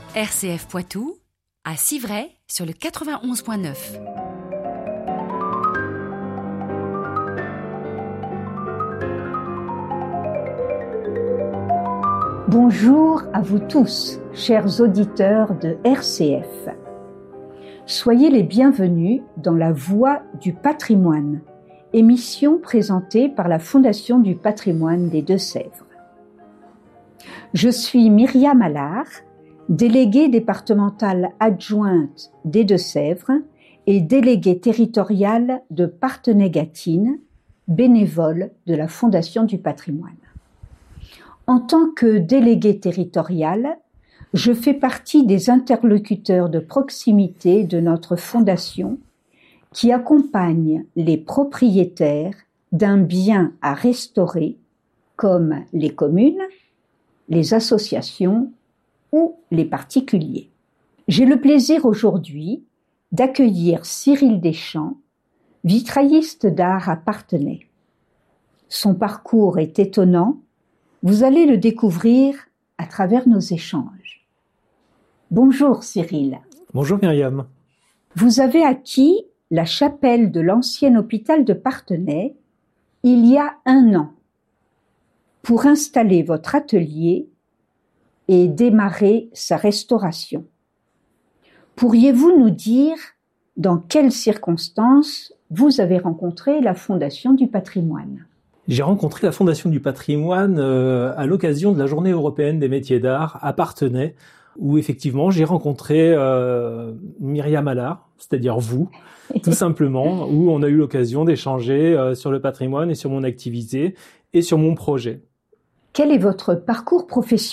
RCF Poitou, à Civray, sur le 91.9. Bonjour à vous tous, chers auditeurs de RCF. Soyez les bienvenus dans La Voix du patrimoine, émission présentée par la Fondation du patrimoine des Deux-Sèvres. Je suis Myriam Allard, déléguée départementale adjointe des Deux-Sèvres et déléguée territoriale de Parthenay-Gâtine, bénévole de la Fondation du patrimoine. En tant que déléguée territoriale, je fais partie des interlocuteurs de proximité de notre fondation qui accompagnent les propriétaires d'un bien à restaurer comme les communes, les associations ou les particuliers. J'ai le plaisir aujourd'hui d'accueillir Cyril Deschamps, vitrailliste d'art à Parthenay. Son parcours est étonnant, vous allez le découvrir à travers nos échanges. Bonjour Cyril. Bonjour Myriam. Vous avez acquis la chapelle de l'ancien hôpital de Parthenay il y a 1 an pour installer votre atelier et démarrer sa restauration. Pourriez-vous nous dire dans quelles circonstances vous avez rencontré la Fondation du patrimoine ? J'ai rencontré la Fondation du patrimoine à l'occasion de la Journée européenne des métiers d'art à Parthenay, où effectivement j'ai rencontré Myriam Allard, c'est-à-dire vous, tout simplement, où on a eu l'occasion d'échanger sur le patrimoine et sur mon activité et sur mon projet. Quel est votre parcours professionnel ?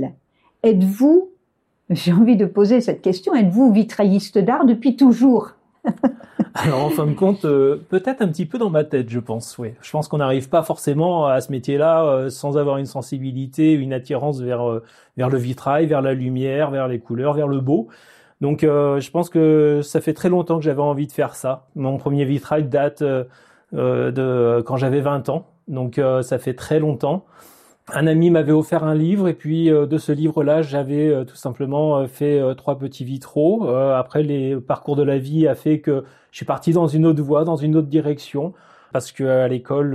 Êtes-vous, j'ai envie de poser cette question, êtes-vous vitrailliste d'art depuis toujours ? Alors en fin de compte, peut-être un petit peu dans ma tête, je pense. Oui, je pense qu'on n'arrive pas forcément à ce métier-là sans avoir une sensibilité, une attirance vers le vitrail, vers la lumière, vers les couleurs, vers le beau. Donc je pense que ça fait très longtemps que j'avais envie de faire ça. Mon premier vitrail date de quand j'avais 20 ans, donc ça fait très longtemps. Un ami m'avait offert un livre et puis de ce livre-là, j'avais tout simplement fait 3 petits vitraux. Après, les parcours de la vie a fait que je suis parti dans une autre voie, dans une autre direction, parce que à l'école,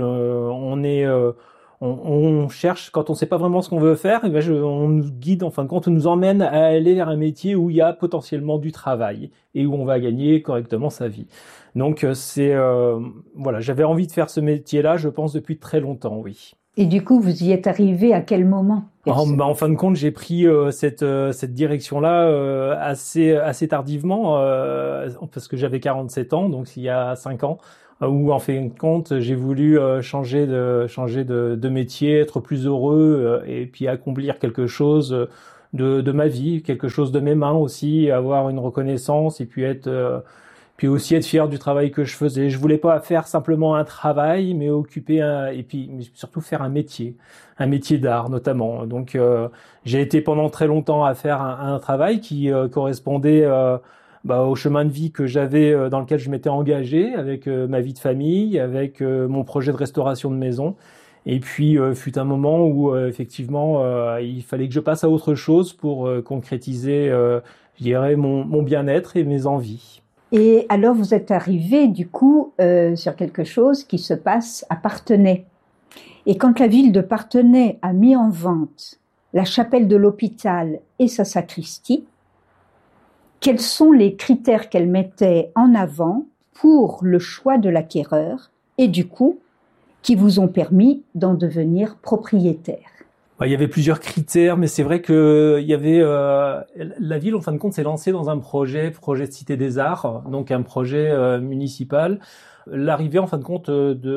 on cherche quand on sait pas vraiment ce qu'on veut faire. On nous guide, en fin de compte, on nous emmène à aller vers un métier où il y a potentiellement du travail et où on va gagner correctement sa vie. Donc voilà, j'avais envie de faire ce métier-là, je pense depuis très longtemps, oui. Et du coup, vous y êtes arrivé à quel moment ? En fin de compte, j'ai pris cette direction-là assez tardivement, parce que j'avais 47 ans, donc il y a 5 ans, où en fin de compte, j'ai voulu changer de métier, être plus heureux et puis accomplir quelque chose de ma vie, quelque chose de mes mains aussi, avoir une reconnaissance et puis puis aussi être fier du travail que je faisais. Je voulais pas faire simplement un travail, mais et puis surtout faire un métier d'art notamment. Donc j'ai été pendant très longtemps à faire un travail qui correspondait au chemin de vie que j'avais, dans lequel je m'étais engagé avec ma vie de famille, avec mon projet de restauration de maison. Et puis fut un moment où effectivement il fallait que je passe à autre chose pour concrétiser, je dirais, mon bien-être et mes envies. Et alors, vous êtes arrivé, du coup, sur quelque chose qui se passe à Parthenay. Et quand la ville de Parthenay a mis en vente la chapelle de l'hôpital et sa sacristie, quels sont les critères qu'elle mettait en avant pour le choix de l'acquéreur et du coup, qui vous ont permis d'en devenir propriétaire ? Il y avait plusieurs critères, mais c'est vrai que il y avait la ville en fin de compte s'est lancée dans un projet de Cité des Arts, donc un projet municipal. L'arrivée en fin de compte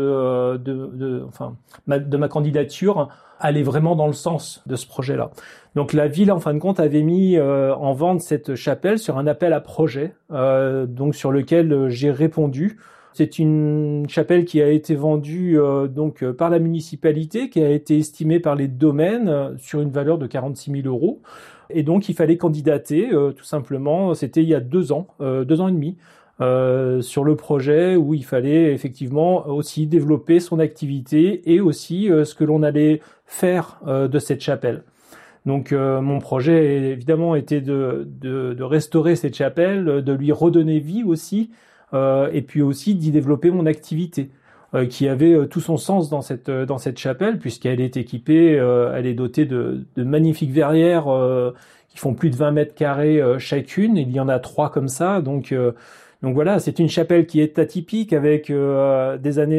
de ma candidature allait vraiment dans le sens de ce projet-là. Donc la ville en fin de compte avait mis en vente cette chapelle sur un appel à projet, donc sur lequel j'ai répondu. C'est une chapelle qui a été vendue par la municipalité, qui a été estimée par les domaines sur une valeur de 46 000 €. Et donc il fallait candidater, tout simplement. C'était il y a 2 ans, 2 ans et demi, sur le projet où il fallait effectivement aussi développer son activité et aussi ce que l'on allait faire de cette chapelle. Donc mon projet évidemment était de restaurer cette chapelle, de lui redonner vie aussi, et puis aussi d'y développer mon activité, qui avait tout son sens dans cette chapelle, puisqu'elle est équipée, elle est dotée de magnifiques verrières qui font plus de 20 mètres carrés chacune. Il y en a 3 comme ça, donc voilà, c'est une chapelle qui est atypique avec des années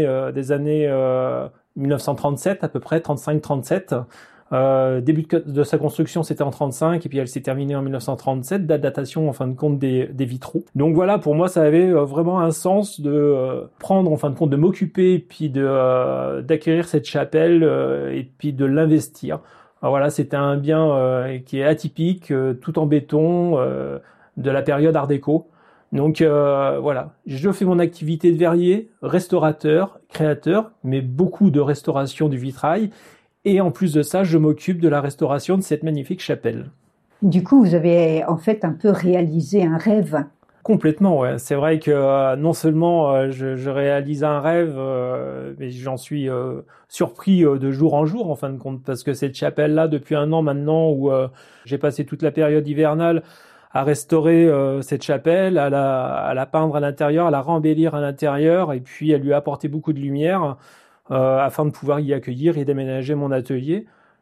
1937 à peu près, 35-37. Début de sa construction, c'était en 35 et puis elle s'est terminée en 1937, date datation en fin de compte des vitraux. Donc voilà, pour moi, ça avait vraiment un sens de prendre en fin de compte, de m'occuper et puis d'acquérir cette chapelle et puis de l'investir. Alors voilà, c'était un bien qui est atypique, tout en béton, de la période Art déco. Donc voilà, je fais mon activité de verrier, restaurateur, créateur, mais beaucoup de restauration du vitrail. Et en plus de ça, je m'occupe de la restauration de cette magnifique chapelle. Du coup, vous avez en fait un peu réalisé un rêve. Complètement, ouais. C'est vrai que non seulement je réalise un rêve, mais j'en suis surpris de jour en jour en fin de compte, parce que cette chapelle-là, depuis 1 an maintenant, où j'ai passé toute la période hivernale à restaurer cette chapelle, à la peindre à l'intérieur, à la rembellir à l'intérieur, et puis à lui apporter beaucoup de lumière. Afin de pouvoir y accueillir et d'aménager mon atelier.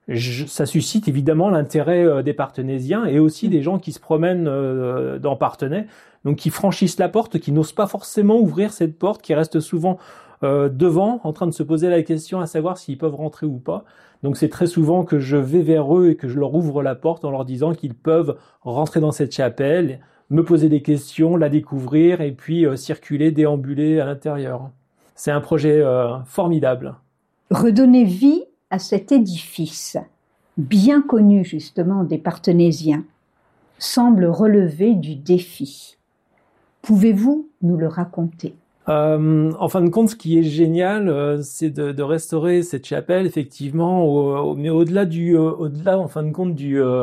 Ça suscite évidemment l'intérêt des Partenaisiens et aussi des gens qui se promènent dans Parthenay, donc qui franchissent la porte, qui n'osent pas forcément ouvrir cette porte, qui restent souvent devant, en train de se poser la question à savoir s'ils peuvent rentrer ou pas. Donc c'est très souvent que je vais vers eux et que je leur ouvre la porte en leur disant qu'ils peuvent rentrer dans cette chapelle, me poser des questions, la découvrir et puis circuler, déambuler à l'intérieur. C'est un projet formidable. Redonner vie à cet édifice, bien connu justement des Partenaisiens, semble relever du défi. Pouvez-vous nous le raconter ? En fin de compte, ce qui est génial, c'est de restaurer cette chapelle, effectivement, mais au-delà en fin de compte,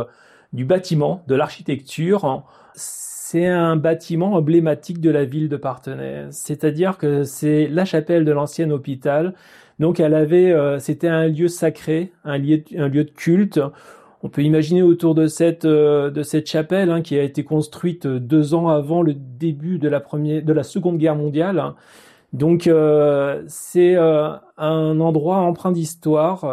du bâtiment, de l'architecture. C'est un bâtiment emblématique de la ville de Parthenay. C'est-à-dire que c'est la chapelle de l'ancien hôpital. Donc c'était un lieu sacré, un lieu de culte. On peut imaginer autour de cette chapelle qui a été construite 2 ans avant le début de la Seconde Guerre mondiale. Donc c'est un endroit empreint d'histoire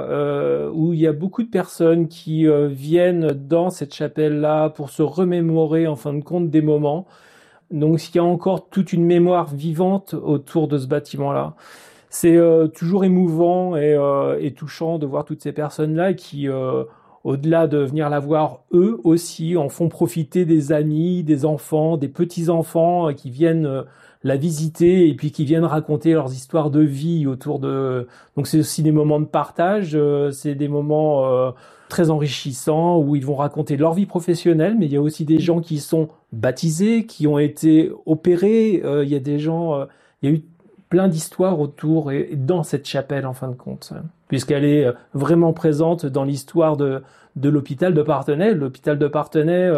où il y a beaucoup de personnes qui viennent dans cette chapelle-là pour se remémorer en fin de compte des moments. Donc il y a encore toute une mémoire vivante autour de ce bâtiment-là. C'est toujours émouvant et touchant de voir toutes ces personnes-là qui, au-delà de venir la voir, eux aussi en font profiter des amis, des enfants, des petits-enfants qui viennent la visiter et puis qui viennent raconter leurs histoires de vie autour de... Donc c'est aussi des moments de partage, c'est des moments très enrichissants où ils vont raconter leur vie professionnelle, mais il y a aussi des gens qui sont baptisés, qui ont été opérés, il y a des gens... il y a eu plein d'histoires autour et dans cette chapelle en fin de compte, puisqu'elle est vraiment présente dans l'histoire de l'hôpital de Parthenay. L'hôpital de Parthenay,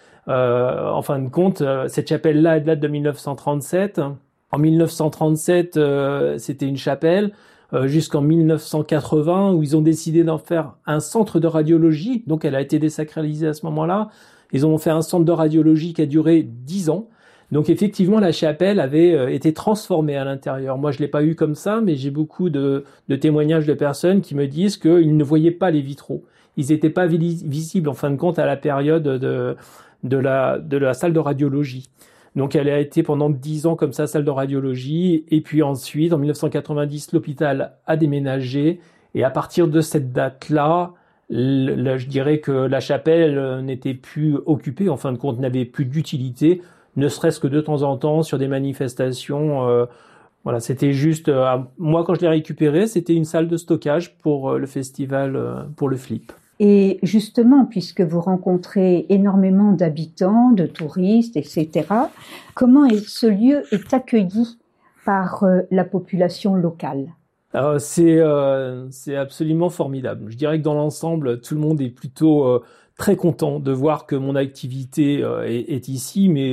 en fin de compte, cette chapelle-là, elle date de 1937. En 1937, c'était une chapelle jusqu'en 1980 où ils ont décidé d'en faire un centre de radiologie. Donc elle a été désacralisée à ce moment-là. Ils ont fait un centre de radiologie qui a duré 10 ans. Donc effectivement, la chapelle avait été transformée à l'intérieur. Moi, je l'ai pas eu comme ça, mais j'ai beaucoup de témoignages de personnes qui me disent qu'ils ne voyaient pas les vitraux. Ils n'étaient pas visibles en fin de compte à la période de la salle de radiologie. Donc elle a été pendant 10 ans comme ça, salle de radiologie. Et puis ensuite, en 1990, l'hôpital a déménagé. Et à partir de cette date-là, je dirais que la chapelle n'était plus occupée, en fin de compte, n'avait plus d'utilité, ne serait-ce que de temps en temps sur des manifestations. Voilà, c'était juste... moi, quand je l'ai récupéré, c'était une salle de stockage pour le festival, pour le Flip. Et justement, puisque vous rencontrez énormément d'habitants, de touristes, etc., comment ce lieu est accueilli par la population locale ? C'est absolument formidable. Je dirais que dans l'ensemble, tout le monde est plutôt très content de voir que mon activité est ici, mais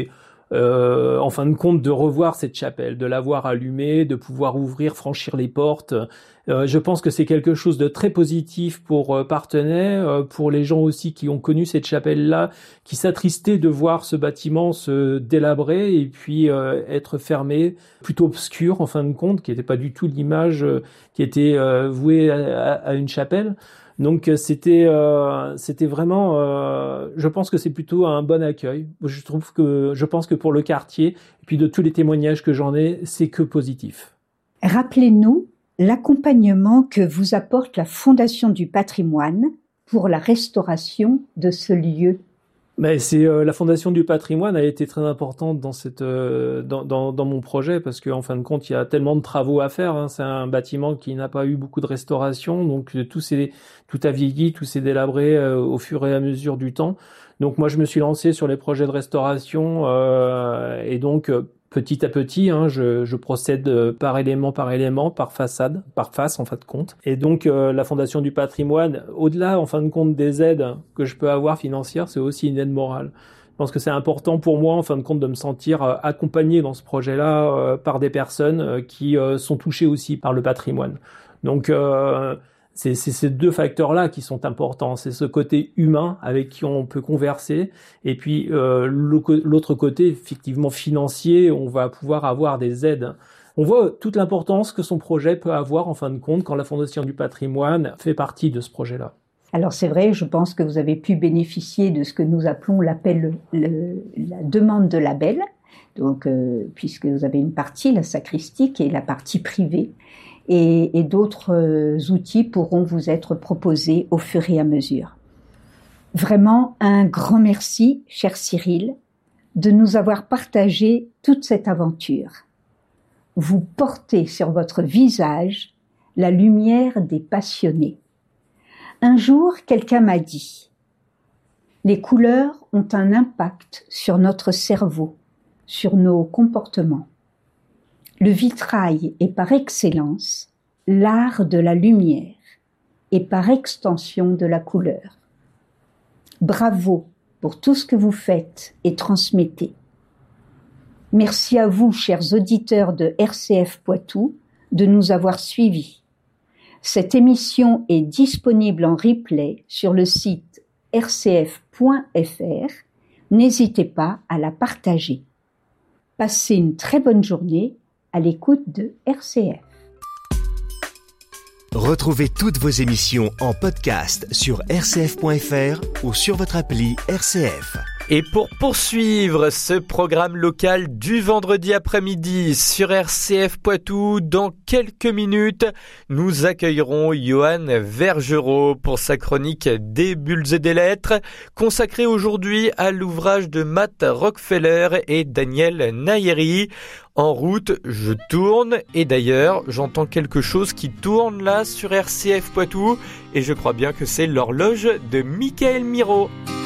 en fin de compte, de revoir cette chapelle, de la voir allumée, de pouvoir ouvrir, franchir les portes. Je pense que c'est quelque chose de très positif pour Parthenay, pour les gens aussi qui ont connu cette chapelle-là, qui s'attristaient de voir ce bâtiment se délabrer et puis être fermé, plutôt obscur en fin de compte, qui n'était pas du tout l'image qui était vouée à une chapelle. Donc c'était vraiment, je pense que c'est plutôt un bon accueil. Je pense que pour le quartier, et puis de tous les témoignages que j'en ai, c'est que positif. Rappelez-nous l'accompagnement que vous apporte la Fondation du patrimoine pour la restauration de ce lieu. Mais la Fondation du patrimoine a été très importante dans mon projet parce qu'en fin de compte il y a tellement de travaux à faire. C'est un bâtiment qui n'a pas eu beaucoup de restauration, donc tout a vieilli, tout s'est délabré au fur et à mesure du temps. Donc moi je me suis lancé sur les projets de restauration et donc petit à petit, je procède par élément, par face en fin de compte. Et donc la Fondation du patrimoine, au-delà en fin de compte des aides que je peux avoir financières, c'est aussi une aide morale. Je pense que c'est important pour moi en fin de compte de me sentir accompagné dans ce projet-là par des personnes qui sont touchées aussi par le patrimoine. Donc c'est ces deux facteurs-là qui sont importants. C'est ce côté humain avec qui on peut converser, et puis l'autre côté, effectivement financier, on va pouvoir avoir des aides. On voit toute l'importance que son projet peut avoir en fin de compte quand la Fondation du patrimoine fait partie de ce projet-là. Alors c'est vrai, je pense que vous avez pu bénéficier de ce que nous appelons la demande de label, donc puisque vous avez une partie, la sacristie, qui est la partie privée. Et d'autres outils pourront vous être proposés au fur et à mesure. Vraiment, un grand merci, cher Cyril, de nous avoir partagé toute cette aventure. Vous portez sur votre visage la lumière des passionnés. Un jour, quelqu'un m'a dit « Les couleurs ont un impact sur notre cerveau, sur nos comportements. Le vitrail est par excellence l'art de la lumière et par extension de la couleur. Bravo pour tout ce que vous faites et transmettez. Merci à vous, chers auditeurs de RCF Poitou, de nous avoir suivis. Cette émission est disponible en replay sur le site rcf.fr. N'hésitez pas à la partager. Passez une très bonne journée à l'écoute de RCF. Retrouvez toutes vos émissions en podcast sur rcf.fr ou sur votre appli RCF. Et pour poursuivre ce programme local du vendredi après-midi sur RCF Poitou, dans quelques minutes, nous accueillerons Johan Vergerot pour sa chronique des bulles et des lettres, consacrée aujourd'hui à l'ouvrage de Matt Rockefeller et Daniel Nayeri. En route, je tourne et d'ailleurs, j'entends quelque chose qui tourne là sur RCF Poitou et je crois bien que c'est l'horloge de Michael Miro.